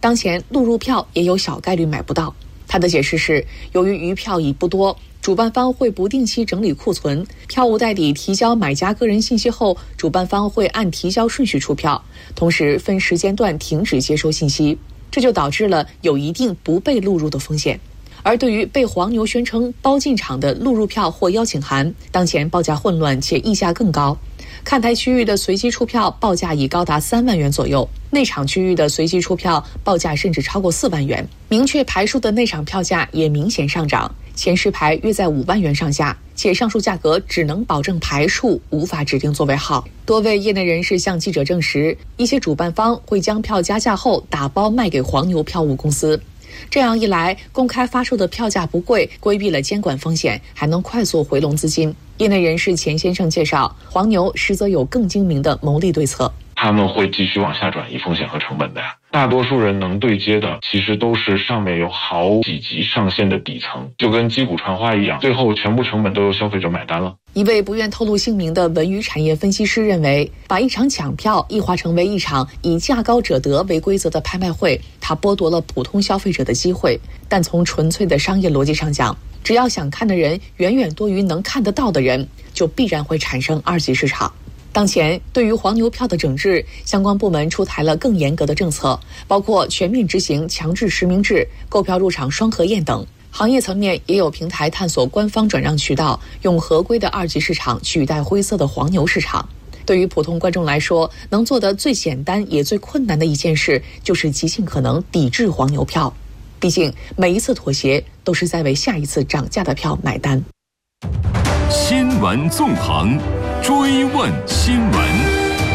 当前录入票也有小概率买不到。他的解释是，由于余票已不多，主办方会不定期整理库存，票务代理提交买家个人信息后，主办方会按提交顺序出票，同时分时间段停止接收信息，这就导致了有一定不被录入的风险。而对于被黄牛宣称包进场的录入票或邀请函，当前报价混乱且溢价更高。看台区域的随机出票报价已高达3万元左右，内场区域的随机出票报价甚至超过4万元，明确排数的内场票价也明显上涨，前10排约在5万元上下，且上述价格只能保证排数，无法指定座位号。多位业内人士向记者证实，一些主办方会将票加价后打包卖给黄牛票务公司。这样一来，公开发售的票价不贵，规避了监管风险，还能快速回笼资金。业内人士钱先生介绍，黄牛实则有更精明的牟利对策。 他们会继续往下转移风险和成本的呀。大多数人能对接的，其实都是上面有好几级上线的底层，就跟击鼓传花一样，最后全部成本都由消费者买单了。 一位不愿透露姓名的文娱产业分析师认为，把一场抢票异化成为一场以价高者得为规则的拍卖会，它剥夺了普通消费者的机会。但从纯粹的商业逻辑上讲，只要想看的人远远多于能看得到的人，就必然会产生二级市场。当前，对于黄牛票的整治，相关部门出台了更严格的政策，包括全面执行强制实名制、购票入场双核验等。行业层面也有平台探索官方转让渠道，用合规的二级市场取代灰色的黄牛市场。对于普通观众来说，能做的最简单也最困难的一件事，就是极尽可能抵制黄牛票。毕竟，每一次妥协都是在为下一次涨价的票买单。 新闻纵横，追问新闻。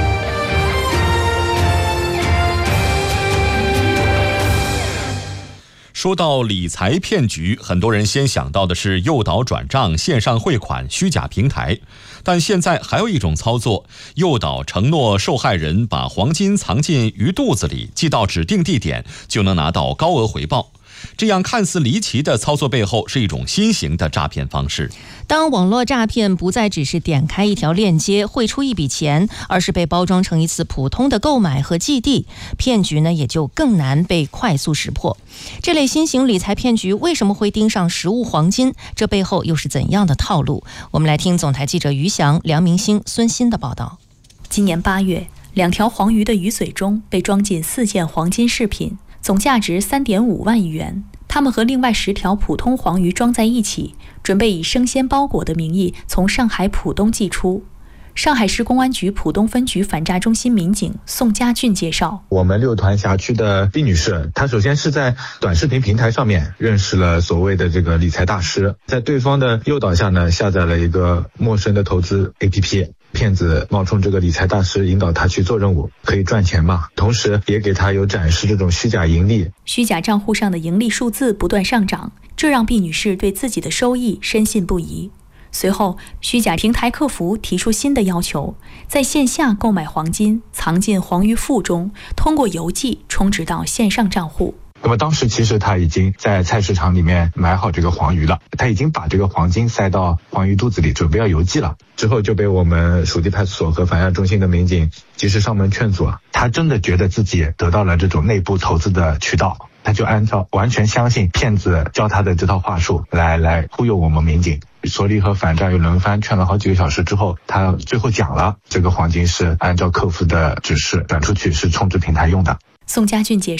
说到理财骗局，很多人先想到的是诱导转账、线上汇款、虚假平台，但现在还有一种操作，诱导承诺受害人把黄金藏进鱼肚子里，寄到指定地点，就能拿到高额回报。这样看似离奇的操作背后，是一种新型的诈骗方式。 当网络诈骗不再只是点开一条链接汇出一笔钱，而是被包装成一次普通的购买和寄递，骗局呢也就更难被快速识破。这类新型理财骗局为什么会盯上实物黄金？这背后又是怎样的套路？我们来听总台记者于翔、梁明星、孙鑫的报道。 今年8月，2条黄鱼的鱼嘴中被装进4件黄金饰品，总价值3.5万亿元。他们和另外10条普通黄鱼装在一起，准备以生鲜包裹的名义从上海浦东寄出。上海市公安局浦东分局反诈中心民警宋家俊介绍， 我们6团辖区的毕女士，她首先是在短视频平台上面认识了所谓的这个理财大师，在对方的诱导下呢，下载了一个陌生的投资 APP， 骗子冒充这个理财大师，引导他去做任务，可以赚钱嘛，同时也给他有展示这种虚假盈利。 虚假账户上的盈利数字不断上涨，这让毕女士对自己的收益深信不疑。随后，虚假平台客服提出新的要求，在线下购买黄金，藏进黄鱼腹中，通过邮寄充值到线上账户。 那么当时其实他已经在菜市场里面买好这个黄鱼了，他已经把这个黄金塞到黄鱼肚子里，准备要邮寄了。之后就被我们属地派出所和反诈中心的民警及时上门劝阻。他真的觉得自己得到了这种内部投资的渠道，他就按照完全相信骗子教他的这套话术来忽悠我们民警。所里和反诈又轮番劝了好几个小时之后，他最后讲了，这个黄金是按照客服的指示转出去，是充值平台用的。 宋家俊解